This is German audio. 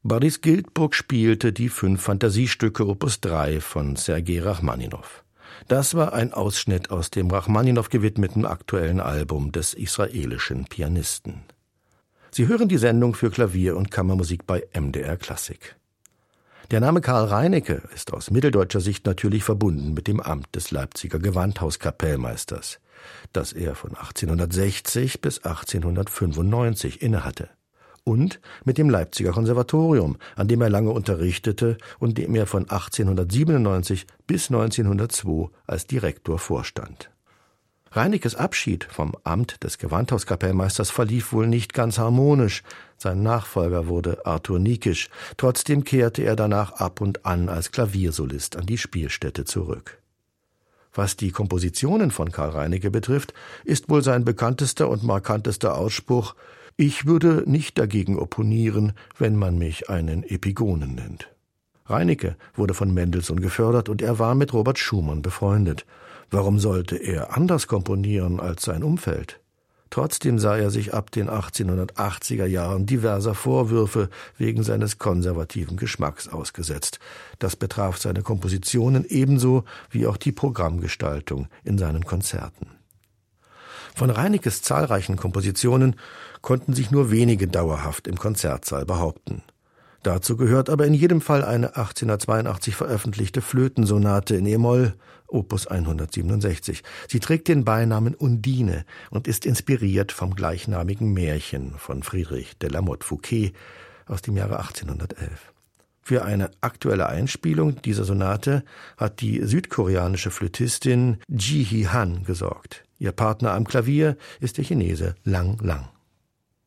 Boris Giltburg spielte die 5 Fantasiestücke Opus 3 von Sergei Rachmaninow. Das war ein Ausschnitt aus dem Rachmaninow gewidmeten aktuellen Album des israelischen Pianisten. Sie hören die Sendung für Klavier und Kammermusik bei MDR Klassik. Der Name Karl Reinecke ist aus mitteldeutscher Sicht natürlich verbunden mit dem Amt des Leipziger Gewandhauskapellmeisters, das er von 1860 bis 1895 innehatte. Und mit dem Leipziger Konservatorium, an dem er lange unterrichtete und dem er von 1897 bis 1902 als Direktor vorstand. Reinekes Abschied vom Amt des Gewandhauskapellmeisters verlief wohl nicht ganz harmonisch. Sein Nachfolger wurde Arthur Nikisch. Trotzdem kehrte er danach ab und an als Klaviersolist an die Spielstätte zurück. Was die Kompositionen von Karl Reinecke betrifft, ist wohl sein bekanntester und markantester Ausspruch: »Ich würde nicht dagegen opponieren, wenn man mich einen Epigonen nennt.« Reinecke wurde von Mendelssohn gefördert und er war mit Robert Schumann befreundet. Warum sollte er anders komponieren als sein Umfeld? Trotzdem sah er sich ab den 1880er Jahren diverser Vorwürfe wegen seines konservativen Geschmacks ausgesetzt. Das betraf seine Kompositionen ebenso wie auch die Programmgestaltung in seinen Konzerten. Von Reinekes zahlreichen Kompositionen konnten sich nur wenige dauerhaft im Konzertsaal behaupten. Dazu gehört aber in jedem Fall eine 1882 veröffentlichte Flötensonate in e-Moll, Opus 167. Sie trägt den Beinamen Undine und ist inspiriert vom gleichnamigen Märchen von Friedrich de la Motte Fouquet aus dem Jahre 1811. Für eine aktuelle Einspielung dieser Sonate hat die südkoreanische Flötistin Ji Hee Han gesorgt. Ihr Partner am Klavier ist der Chinese Lang Lang.